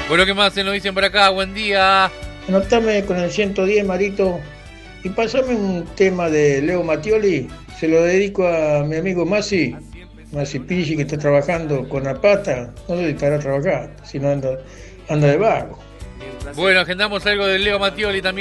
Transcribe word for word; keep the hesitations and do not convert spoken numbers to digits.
Bueno, ¿qué más se nos dicen por acá? Buen día. Anotame con el ciento diez, Marito, y pasame un tema de Leo Mattioli. Se lo dedico a mi amigo Masi, Masi Pigi, que está trabajando con la pata. No sé si estará trabajando, si no anda, anda de vago. Bueno, agendamos algo de Leo Mattioli también.